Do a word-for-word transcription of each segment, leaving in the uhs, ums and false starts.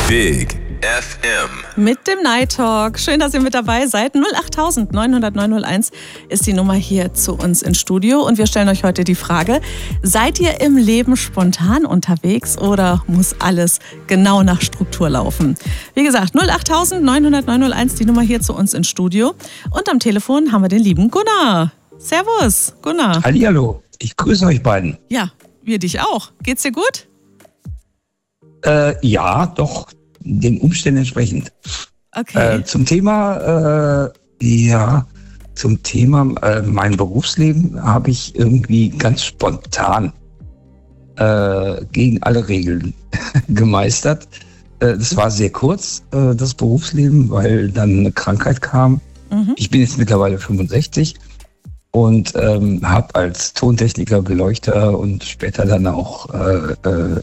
Big F M. Mit dem Night Talk. Schön, dass ihr mit dabei seid. null acht neun null null neun null eins ist die Nummer hier zu uns ins Studio. Und wir stellen euch heute die Frage, seid ihr im Leben spontan unterwegs oder muss alles genau nach Struktur laufen? Wie gesagt, null acht neun null null neun null eins, die Nummer hier zu uns ins Studio. Und am Telefon haben wir den lieben Gunnar. Servus, Gunnar. Hallihallo, ich grüße euch beiden. Ja, wir dich auch. Geht's dir gut? Äh, ja, doch, den Umständen entsprechend. Okay. Äh, zum Thema, äh, ja, zum Thema äh, mein Berufsleben habe ich irgendwie ganz spontan äh, gegen alle Regeln gemeistert. Äh, das war sehr kurz, äh, das Berufsleben, weil dann eine Krankheit kam. Mhm. Ich bin jetzt mittlerweile fünfundsechzig und ähm, habe als Tontechniker, Beleuchter und später dann auch äh, äh,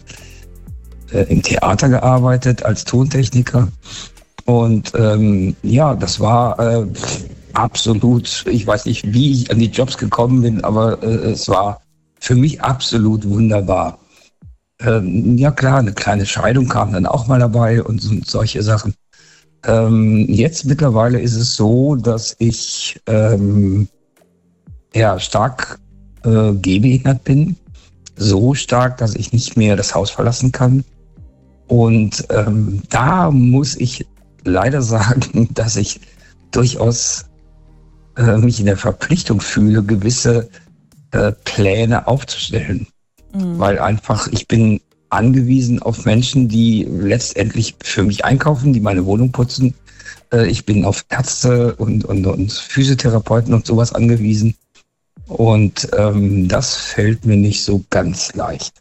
im Theater gearbeitet als Tontechniker und ähm, ja, das war äh, absolut, ich weiß nicht, wie ich an die Jobs gekommen bin, aber äh, es war für mich absolut wunderbar. Ähm, ja klar, eine kleine Scheidung kam dann auch mal dabei und, und solche Sachen. Ähm, jetzt mittlerweile ist es so, dass ich ähm, ja stark äh, gehbehindert bin, so stark, dass ich nicht mehr das Haus verlassen kann. Und ähm, da muss ich leider sagen, dass ich durchaus äh, mich in der Verpflichtung fühle, gewisse äh, Pläne aufzustellen. Mhm. Weil einfach, ich bin angewiesen auf Menschen, die letztendlich für mich einkaufen, die meine Wohnung putzen. Äh, ich bin auf Ärzte und, und, und Physiotherapeuten und sowas angewiesen. Und ähm, das fällt mir nicht so ganz leicht.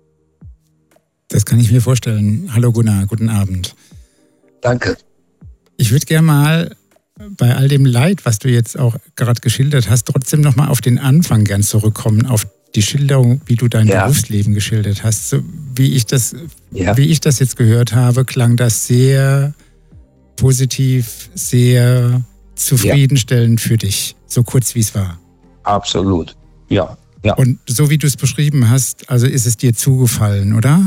Das kann ich mir vorstellen. Hallo Gunnar, guten Abend. Danke. Ich würde gerne mal bei all dem Leid, was du jetzt auch gerade geschildert hast, trotzdem nochmal auf den Anfang gern zurückkommen, auf die Schilderung, wie du dein ja. Berufsleben geschildert hast. So, wie ich das, ja. wie ich das jetzt gehört habe, klang das sehr positiv, sehr zufriedenstellend ja. für dich, so kurz wie es war. Absolut, ja. ja. Und so wie du es beschrieben hast, also ist es dir zugefallen, oder?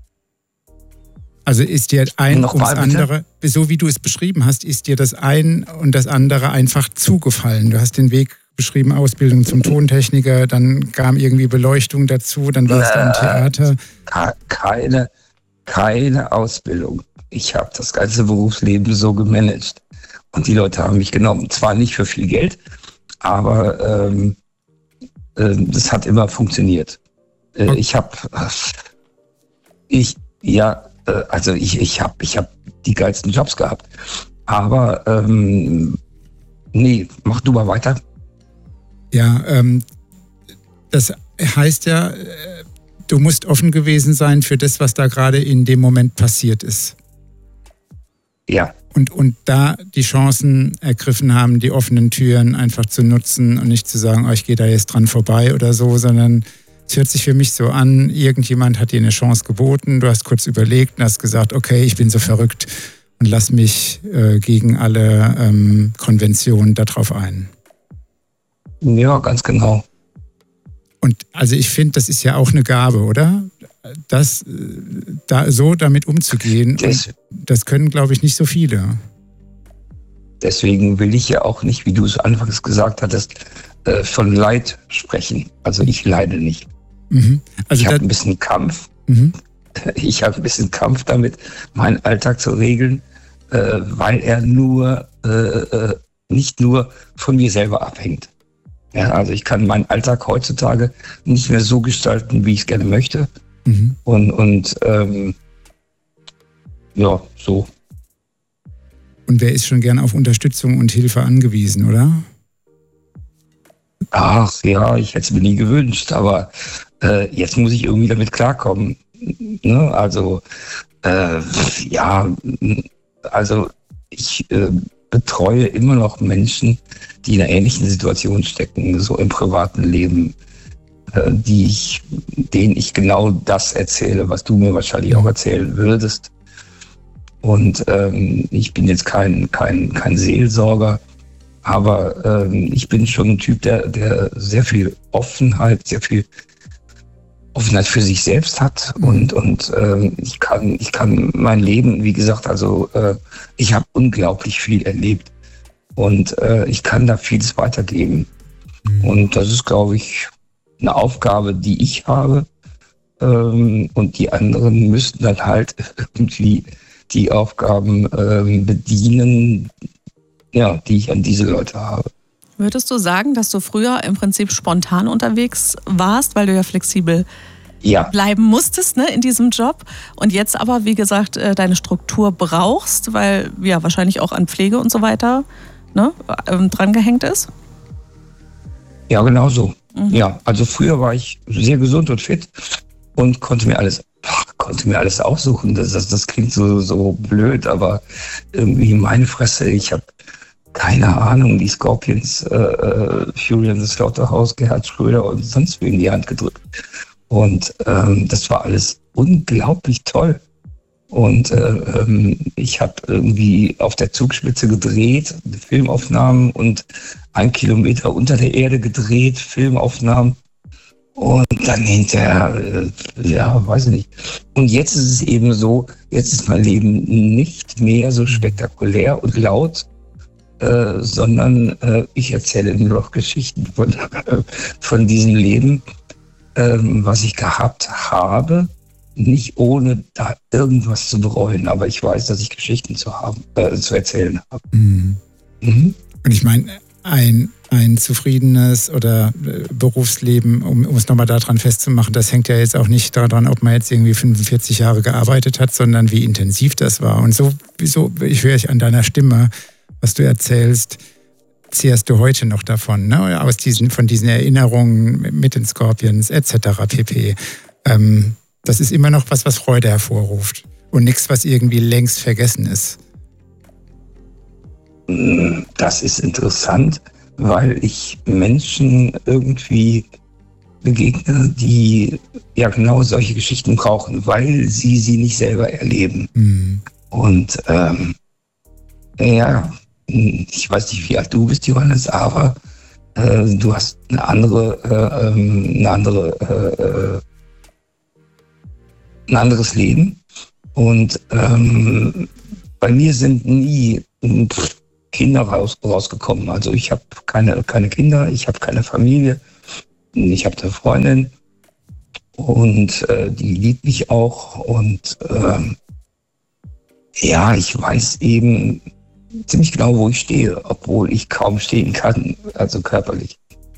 Also ist dir ein Noch ums mal, andere, so wie du es beschrieben hast, ist dir das ein und das andere einfach zugefallen. Du hast den Weg beschrieben, Ausbildung zum Tontechniker, dann kam irgendwie Beleuchtung dazu, dann warst du am Theater. Keine, keine Ausbildung. Ich habe das ganze Berufsleben so gemanagt. Und die Leute haben mich genommen. Zwar nicht für viel Geld, aber ähm, äh, das hat immer funktioniert. Äh, okay. Ich habe, ich, ja, Also ich, ich habe ich hab die geilsten Jobs gehabt. Aber ähm, nee, mach du mal weiter. Ja, ähm, das heißt ja, du musst offen gewesen sein für das, was da gerade in dem Moment passiert ist. Ja. Und, und da die Chancen ergriffen haben, die offenen Türen einfach zu nutzen und nicht zu sagen, oh, ich gehe da jetzt dran vorbei oder so, sondern es hört sich für mich so an, irgendjemand hat dir eine Chance geboten, du hast kurz überlegt und hast gesagt, okay, ich bin so verrückt und lass mich äh, gegen alle ähm, Konventionen darauf ein. Ja, ganz genau. Und also ich finde, das ist ja auch eine Gabe, oder? Das, da, so damit umzugehen, das, das können, glaube ich, nicht so viele. Deswegen will ich ja auch nicht, wie du es anfangs gesagt hattest, äh, von Leid sprechen. Also ich leide nicht. Mhm. Also ich habe ein bisschen Kampf. Mhm. Ich habe ein bisschen Kampf damit, meinen Alltag zu regeln, äh, weil er nur äh, äh, nicht nur von mir selber abhängt. Ja, also ich kann meinen Alltag heutzutage nicht mehr so gestalten, wie ich es gerne möchte. Mhm. Und, und ähm, ja, so. Und wer ist schon gern auf Unterstützung und Hilfe angewiesen, oder? Ach ja, ich hätte es mir nie gewünscht, aber äh, jetzt muss ich irgendwie damit klarkommen. Ne? Also, äh, ja, also ich äh, betreue immer noch Menschen, die in einer ähnlichen Situation stecken, so im privaten Leben, äh, die ich, denen ich genau das erzähle, was du mir wahrscheinlich auch erzählen würdest. Und ähm, ich bin jetzt kein, kein, kein Seelsorger, aber ähm, ich bin schon ein Typ, der, der sehr viel Offenheit, sehr viel Offenheit für sich selbst hat und und ähm, ich kann ich kann mein Leben, wie gesagt, also äh, ich habe unglaublich viel erlebt und äh, ich kann da vieles weitergeben mhm. und das ist, glaube ich, eine Aufgabe, die ich habe ähm, und die anderen müssten dann halt irgendwie die Aufgaben ähm, bedienen, ja, die ich an diese Leute habe. Würdest du sagen, dass du früher im Prinzip spontan unterwegs warst, weil du ja flexibel ja. bleiben musstest, ne, in diesem Job und jetzt aber, wie gesagt, deine Struktur brauchst, weil ja wahrscheinlich auch an Pflege und so weiter, ne, dran gehängt ist? Ja, genau so. Mhm. Ja, also früher war ich sehr gesund und fit und konnte mir alles, konnte mir alles aussuchen. Das, das, das klingt so, so blöd, aber irgendwie meine Fresse, ich habe keine Ahnung, die Scorpions, äh, Fury the Slaughterhouse, Gerhard Schröder und sonst wie in die Hand gedrückt. Und ähm, das war alles unglaublich toll. Und äh, ähm, ich habe irgendwie auf der Zugspitze gedreht, Filmaufnahmen und ein Kilometer unter der Erde gedreht, Filmaufnahmen. Und dann hinterher, äh, ja, weiß ich nicht. Und jetzt ist es eben so, jetzt ist mein Leben nicht mehr so spektakulär und laut, Äh, sondern äh, ich erzähle nur noch Geschichten von, äh, von diesem Leben, äh, was ich gehabt habe, nicht ohne da irgendwas zu bereuen, aber ich weiß, dass ich Geschichten zu haben, äh, zu erzählen habe. Mhm. Mhm. Und ich meine, ein, ein zufriedenes oder Berufsleben, um, um es nochmal daran festzumachen, das hängt ja jetzt auch nicht daran, ob man jetzt irgendwie fünfundvierzig Jahre gearbeitet hat, sondern wie intensiv das war. Und so, so ich höre ich an deiner Stimme, was du erzählst, zehrst du heute noch davon, ne? Aus diesen, von diesen Erinnerungen mit den Scorpions et cetera pp. Ähm, das ist immer noch was, was Freude hervorruft und nichts, was irgendwie längst vergessen ist. Das ist interessant, weil ich Menschen irgendwie begegne, die ja genau solche Geschichten brauchen, weil sie sie nicht selber erleben. Mhm. Und ähm, ja, ich weiß nicht, wie alt du bist, Johannes, aber äh, du hast eine andere, äh, eine andere, äh, ein anderes Leben. Und ähm, bei mir sind nie Kinder raus, rausgekommen. Also ich habe keine, keine Kinder, ich habe keine Familie, ich habe eine Freundin und äh, die liebt mich auch. Und äh, ja, ich weiß eben ziemlich genau, wo ich stehe, obwohl ich kaum stehen kann, also körperlich.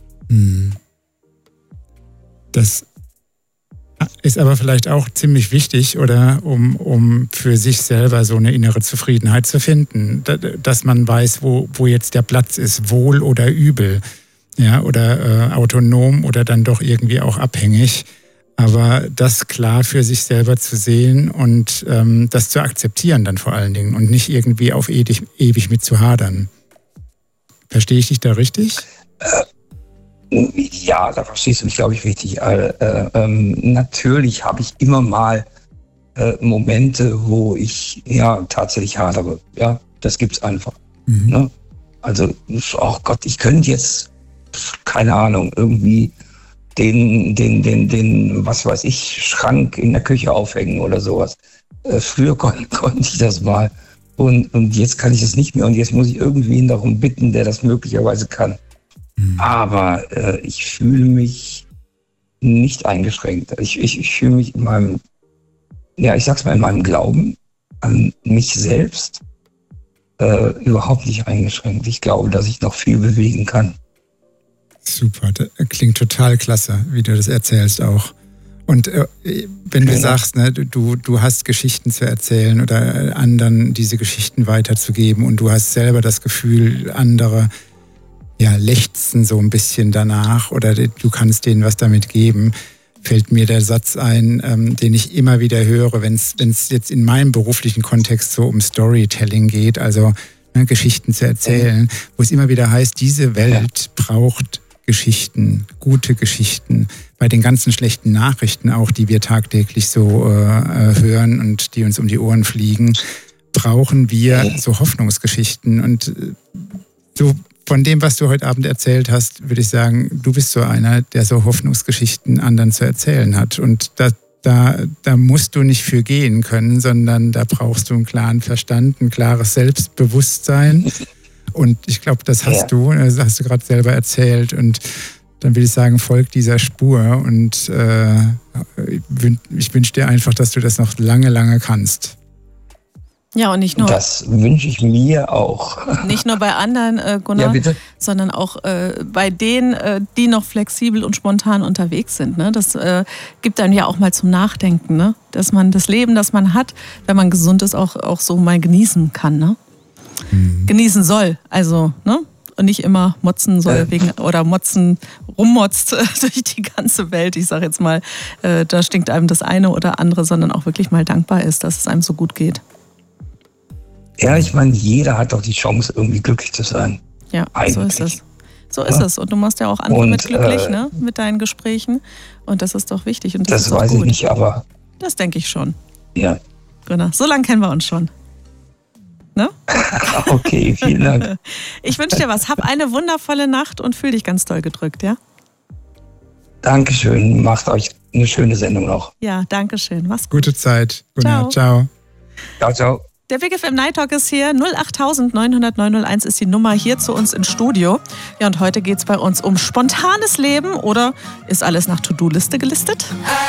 Das ist aber vielleicht auch ziemlich wichtig, oder um, um für sich selber so eine innere Zufriedenheit zu finden, dass man weiß, wo, wo jetzt der Platz ist, wohl oder übel, ja, oder äh, autonom oder dann doch irgendwie auch abhängig. Aber das klar für sich selber zu sehen und ähm, das zu akzeptieren dann vor allen Dingen und nicht irgendwie auf ewig, ewig mit zu hadern. Verstehe ich dich da richtig? Äh, ja, da verstehst du mich, glaube ich, richtig. Äh, äh, ähm, natürlich habe ich immer mal äh, Momente, wo ich ja tatsächlich hadere. Ja, das gibt's einfach. Mhm. Ne? Also, oh Gott, ich könnte jetzt, keine Ahnung, irgendwie den, den, den, den, was weiß ich, Schrank in der Küche aufhängen oder sowas. Äh, früher kon- konnte ich das mal und, und jetzt kann ich das nicht mehr und jetzt muss ich irgendwen darum bitten, der das möglicherweise kann. Mhm. Aber äh, ich fühle mich nicht eingeschränkt. Ich, ich, ich fühle mich in meinem, ja, ich sag's mal, in meinem Glauben an mich selbst äh, überhaupt nicht eingeschränkt. Ich glaube, dass ich noch viel bewegen kann. Super, das klingt total klasse, wie du das erzählst auch. Und äh, wenn du sagst, ne, du, du hast Geschichten zu erzählen oder anderen diese Geschichten weiterzugeben und du hast selber das Gefühl, andere ja, lechzen so ein bisschen danach oder du kannst denen was damit geben, fällt mir der Satz ein, ähm, den ich immer wieder höre, wenn es jetzt in meinem beruflichen Kontext so um Storytelling geht, also ne, Geschichten zu erzählen, wo es immer wieder heißt, diese Welt braucht Geschichten, gute Geschichten, bei den ganzen schlechten Nachrichten auch, die wir tagtäglich so äh, hören und die uns um die Ohren fliegen, brauchen wir so Hoffnungsgeschichten. Und so von dem, was du heute Abend erzählt hast, würde ich sagen, du bist so einer, der so Hoffnungsgeschichten anderen zu erzählen hat. Und da, da, da musst du nicht für gehen können, sondern da brauchst du einen klaren Verstand, ein klares Selbstbewusstsein. Und ich glaube, das hast ja. du, das hast du gerade selber erzählt. Und dann will ich sagen, folg dieser Spur. Und äh, ich wünsche dir einfach, dass du das noch lange, lange kannst. Ja, und nicht nur. Das wünsche ich mir auch. Nicht nur bei anderen, äh, Gunnar, ja, sondern auch äh, bei denen, äh, die noch flexibel und spontan unterwegs sind. Ne? Das äh, gibt dann ja auch mal zum Nachdenken, ne? Dass man das Leben, das man hat, wenn man gesund ist, auch, auch so mal genießen kann. Ne? Mhm. Genießen soll. Also, ne? Und nicht immer motzen soll äh. wegen oder motzen rummotzt äh, durch die ganze Welt. Ich sage jetzt mal, äh, da stinkt einem das eine oder andere, sondern auch wirklich mal dankbar ist, dass es einem so gut geht. Ja, ich meine, jeder hat doch die Chance, irgendwie glücklich zu sein. Ja, eigentlich. so ist es. So ist ja. es. Und du machst ja auch andere und, mit glücklich, äh, ne? Mit deinen Gesprächen. Und das ist doch wichtig. Und das das ist weiß gut. ich nicht, aber... Das denke ich schon. Ja. Genau. So lange kennen wir uns schon. Ne? Okay, vielen Dank. Ich wünsche dir was. Hab eine wundervolle Nacht und fühl dich ganz doll gedrückt, ja? Dankeschön. Macht euch eine schöne Sendung noch. Ja, danke schön. Mach's gut. Gute Zeit. Ciao. Ciao. Ciao, ciao. Der Big F M Night Talk ist hier. null acht neun null null neun null eins ist die Nummer hier zu uns ins Studio. Ja, und heute geht es bei uns um spontanes Leben oder ist alles nach To-Do-Liste gelistet?